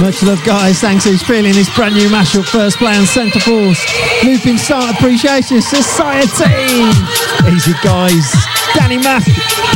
Much love, guys. Thanks who's feeling this brand new mashup. First play on Centre Force. Looping Start Appreciation Society. Easy, guys. Danny Math.